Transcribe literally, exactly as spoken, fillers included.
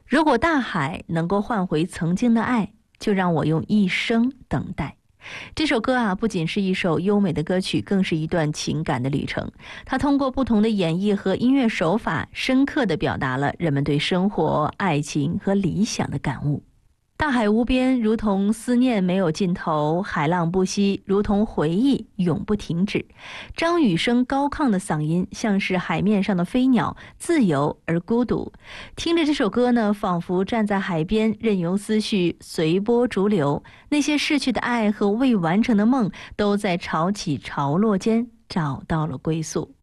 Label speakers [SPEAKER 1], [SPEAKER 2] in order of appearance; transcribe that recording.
[SPEAKER 1] 如果大海能够换回曾经的爱，就让我用一生等待。这首歌啊，不仅是一首优美的歌曲，更是一段情感的旅程。它通过不同的演绎和音乐手法，深刻地表达了人们对生活、爱情和理想的感悟。大海无边，如同思念没有尽头；海浪不息，如同回忆永不停止。张雨生高亢的嗓音像是海面上的飞鸟，自由而孤独。听着这首歌呢，仿佛站在海边，任由思绪随波逐流。那些逝去的爱和未完成的梦，都在潮起潮落间找到了归宿。